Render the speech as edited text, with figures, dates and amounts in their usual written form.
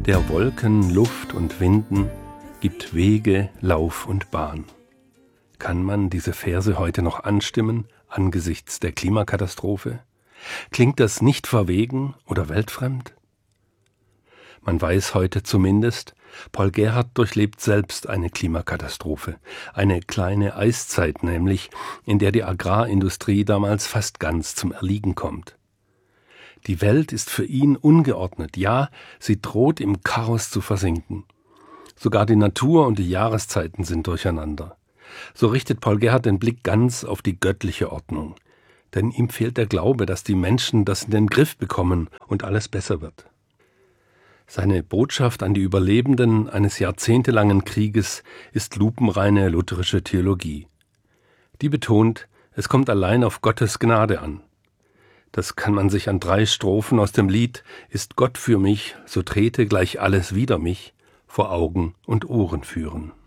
Der Wolken, Luft und Winden gibt Wege, Lauf und Bahn. Kann man diese Verse heute noch anstimmen angesichts der Klimakatastrophe? Klingt das nicht verwegen oder weltfremd? Man weiß heute zumindest, Paul Gerhardt durchlebt selbst eine Klimakatastrophe, eine kleine Eiszeit nämlich, in der die Agrarindustrie damals fast ganz zum Erliegen kommt. Die Welt ist für ihn ungeordnet, ja, sie droht im Chaos zu versinken. Sogar die Natur und die Jahreszeiten sind durcheinander. So richtet Paul Gerhardt den Blick ganz auf die göttliche Ordnung. Denn ihm fehlt der Glaube, dass die Menschen das in den Griff bekommen und alles besser wird. Seine Botschaft an die Überlebenden eines jahrzehntelangen Krieges ist lupenreine lutherische Theologie. Die betont, es kommt allein auf Gottes Gnade an. Das kann man sich an 3 Strophen aus dem Lied »Ist Gott für mich, so trete gleich alles wider mich« vor Augen und Ohren führen.